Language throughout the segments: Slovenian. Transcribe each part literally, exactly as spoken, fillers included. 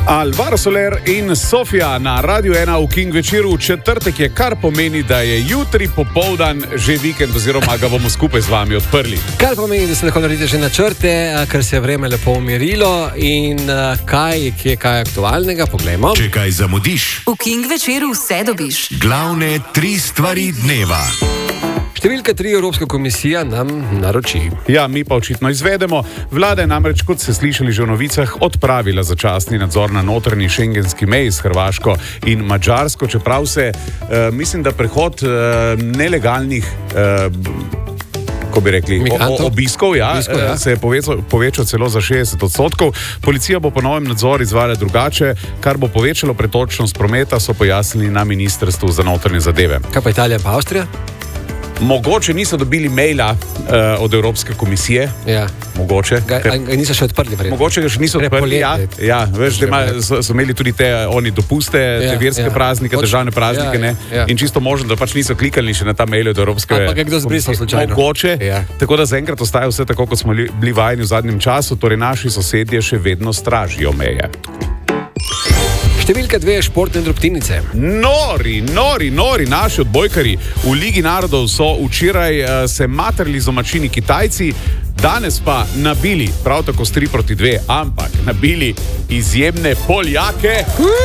Alvaro Soler in Sofija na Radiu ena v King večeru. Četrtek je, kar pomeni, da je jutri popoldan že vikend, oziroma ga bomo skupaj z vami odprli. Kar pomeni, da se lahko naredite že načrte, ker se je vreme lepo umirilo in kaj, kje, kaj aktualnega, poglejmo. Če kaj zamudiš, v King večeru vse dobiš. Glavne tri stvari dneva. Številka tri Evropska komisija nam naroči. Ja, mi pa očitno izvedemo. Vlada je namreč, kot ste slišali že v novicah, odpravila začasni nadzor na notranji šengenski meji s Hrvaško in Madžarsko, čeprav se, uh, mislim, da prehod uh, nelegalnih uh, ko bi rekli, o, obiskov, ja, Obiskov ja. se je povečal, povečal celo za šestdeset odstotkov. Policija bo po novem nadzor izvajala drugače, kar bo povečalo pretočnost prometa, so pojasnili na Ministrstvu za notranje zadeve. Kaj pa Italija pa Avstrija? Mogoče niso dobili maila uh, od Evropske komisije. Ja. Mogoče. Ga, ker, ga niso še odprli. Vredno. Mogoče ga še niso odprli. Ja, ja, veš, da ima, so, so imeli tudi te oni dopuste, ja, te verske ja. praznike, Oč, državne praznike. Ja, ja, ja. In čisto možno, da pač niso klikali še na ta mail od Evropske komisije. Ampak je kdo zbrisal slučajno. Mogoče. Ja. Tako da zaenkrat ostaje vse tako, kot smo bili vajeni v zadnjem času. Torej naši sosedje še vedno stražijo meje. Številka dve, športne drobtinice. Nori, nori, nori, naši odbojkari v Ligi narodov so včeraj uh, se matrali z domačini Kitajci, danes pa nabili, prav tako s tri proti dve, ampak nabili izjemne Poljake.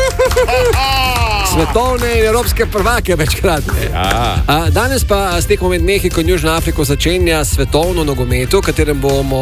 Svetovne in evropske prvake večkrat. Ja. Danes pa s tekmo med Mehiko in Južno Afriko začenja svetovno nogometu, katerem bomo